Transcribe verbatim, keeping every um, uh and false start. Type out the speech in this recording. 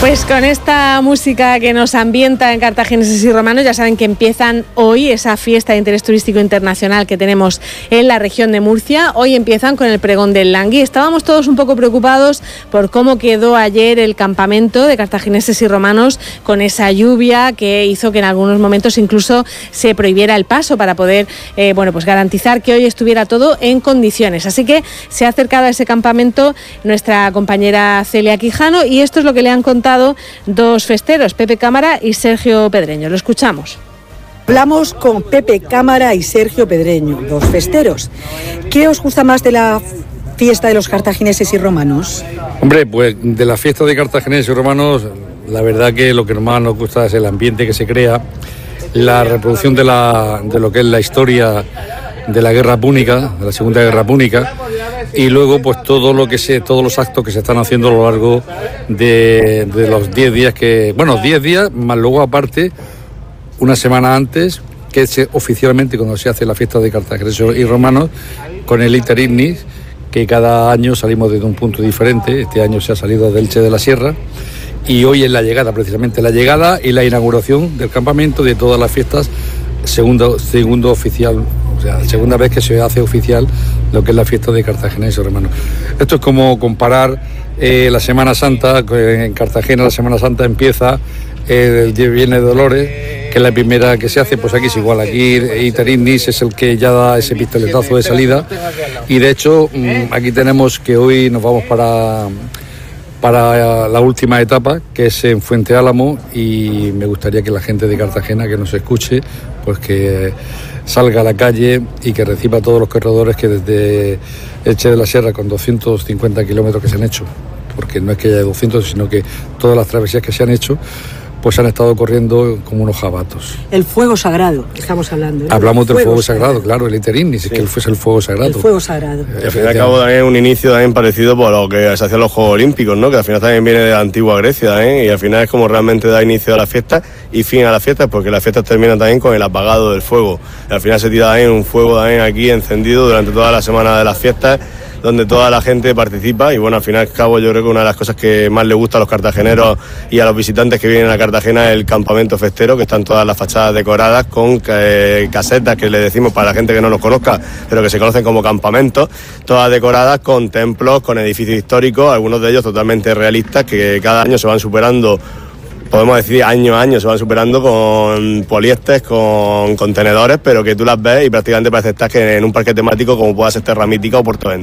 Pues con esta música que nos ambienta en cartagineses y romanos, ya saben que empiezan hoy esa fiesta de interés turístico internacional que tenemos en la región de Murcia. Hoy empiezan con el pregón del Langui. Estábamos todos un poco preocupados por cómo quedó ayer el campamento de cartagineses y romanos con esa lluvia que hizo que en algunos momentos incluso se prohibiera el paso para poder eh, bueno, pues garantizar que hoy estuviera todo en condiciones. Así que se ha acercado a ese campamento nuestra compañera Celia Quijano y esto es lo que le han contado dos festeros, Pepe Cámara y Sergio Pedreño. Lo escuchamos. Hablamos con Pepe Cámara y Sergio Pedreño, dos festeros. ¿Qué os gusta más de la fiesta de los cartagineses y romanos? Hombre, pues de la fiesta de cartagineses y romanos, la verdad que lo que más nos gusta es el ambiente que se crea, la reproducción de, la, de lo que es la historia de la guerra púnica, de la Segunda Guerra Púnica, y luego pues todo lo que se, todos los actos que se están haciendo a lo largo de, de los diez días que, bueno, diez días, más luego aparte, una semana antes, que es oficialmente cuando se hace la fiesta de cartagineses y romanos, con el Iter Ignis, que cada año salimos desde un punto diferente. Este año se ha salido de Elche de la Sierra, y hoy es la llegada, precisamente la llegada y la inauguración del campamento de todas las fiestas, segundo, segundo oficial, o sea, segunda vez que se hace oficial lo que es la fiesta de cartagineses y romanos. Esto es como comparar eh, la Semana Santa. En Cartagena la Semana Santa empieza eh, el Viernes de Dolores, que es la primera que se hace. Pues aquí es igual, aquí Iter Ignis es el que ya da ese pistoletazo de salida, y de hecho aquí tenemos que hoy nos vamos para para la última etapa, que es en Fuente Álamo, y me gustaría que la gente de Cartagena que nos escuche, pues que salga a la calle y que reciba a todos los corredores que desde Elche de la Sierra, con doscientos cincuenta kilómetros que se han hecho, porque no es que haya doscientos, sino que todas las travesías que se han hecho, pues han estado corriendo como unos jabatos. El fuego sagrado, estamos hablando, ¿no? Hablamos del fuego, fuego sagrado, sagrado, claro, el Iter Ignis, sí. Es que es el fuego sagrado. El fuego sagrado. Y al fin y al cabo también un inicio también parecido por lo que se hacían los Juegos Olímpicos, ¿no? Que al final también viene de la antigua Grecia, ¿eh? Y al final es como realmente da inicio a la fiesta y fin a la fiesta, porque las fiestas terminan también con el apagado del fuego. Y al final se tira también un fuego también aquí encendido durante toda la semana de las fiestas, donde toda la gente participa. Y bueno, al fin y al cabo yo creo que una de las cosas que más le gusta a los cartageneros y a los visitantes que vienen a Cartagena es el campamento festero, que están todas las fachadas decoradas con eh, casetas, que le decimos para la gente que no nos conozca, pero que se conocen como campamentos, todas decoradas con templos, con edificios históricos, algunos de ellos totalmente realistas, que cada año se van superando, podemos decir año a año, se van superando con poliestes, con contenedores, pero que tú las ves y prácticamente parece que estás en un parque temático como pueda ser Terra Mítica o Portovento.